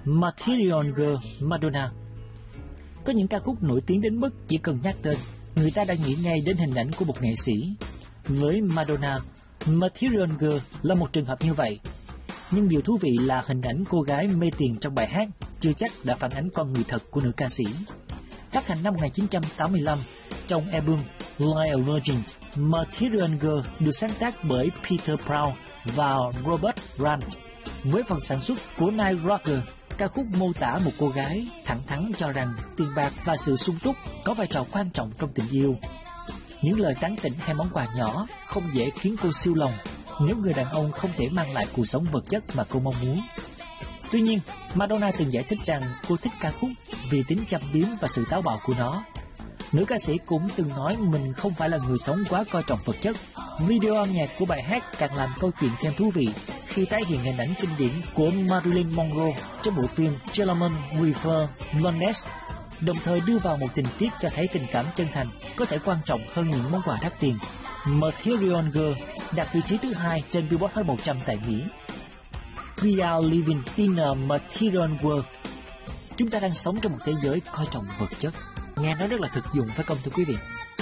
Material Girl Madonna. Có những ca khúc nổi tiếng đến mức chỉ cần nhắc tên, người ta đã nghĩ ngay đến hình ảnh của một nghệ sĩ. Với Madonna, Material Girl là một trường hợp như vậy. Nhưng điều thú vị là hình ảnh cô gái mê tiền trong bài hát chưa chắc đã phản ánh con người thật của nữ ca sĩ. Phát hành năm 1985 trong album Like a Virgin, Material Girl được sáng tác bởi Peter Brown và Robert Grant. Với phần sản xuất của Nile Rodgers, ca khúc mô tả một cô gái thẳng thắn cho rằng tiền bạc và sự sung túc có vai trò quan trọng trong tình yêu. Những lời tán tỉnh hay món quà nhỏ không dễ khiến cô siêu lòng nếu người đàn ông không thể mang lại cuộc sống vật chất mà cô mong muốn. Tuy nhiên, Madonna từng giải thích rằng cô thích ca khúc vì tính châm biếm và sự táo bạo của nó. Nữ ca sĩ cũng từng nói mình không phải là người sống quá coi trọng vật chất. Video âm nhạc của bài hát càng làm câu chuyện thêm thú vị khi tái hiện hình ảnh kinh điển của Marilyn Monroe trong bộ phim Gentleman Prefer Blondes, đồng thời đưa vào một tình tiết cho thấy tình cảm chân thành có thể quan trọng hơn những món quà đắt tiền. Material Girl đạt vị trí thứ 2 trên Billboard Hot 100 tại Mỹ. We are living in a material world. Chúng ta đang sống trong một thế giới coi trọng vật chất. Nghe nói rất là thực dụng phải không thưa quý vị?